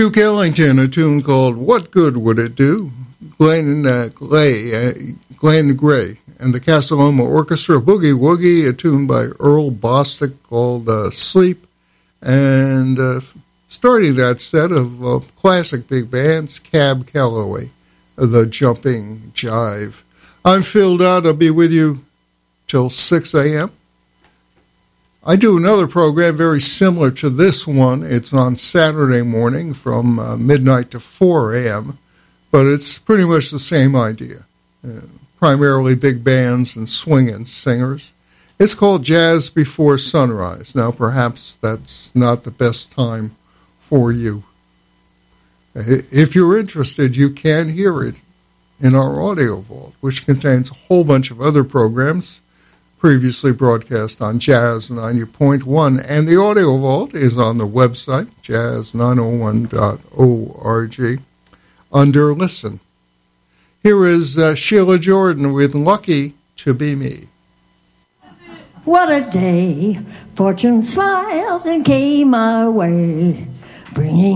Duke Ellington, a tune called What Good Would It Do? Glenn Gray and the Casaloma Orchestra, Boogie Woogie, a tune by Earl Bostic called Sleep. And starting that set of classic big bands, Cab Calloway, The Jumping Jive. I'm Phil Dodd. I'll be with you till 6 a.m. I do another program very similar to this one. It's on Saturday morning from midnight to 4 a.m., but it's pretty much the same idea. Primarily big bands and swinging singers. It's called Jazz Before Sunrise. Now, perhaps that's not the best time for you. If you're interested, you can hear it in our audio vault, which contains a whole bunch of other programs previously broadcast on Jazz 90.1, and the audio vault is on the website, jazz901.org, under Listen. Here is Sheila Jordan with Lucky to Be Me. What a day, fortune smiled and came our way, bringing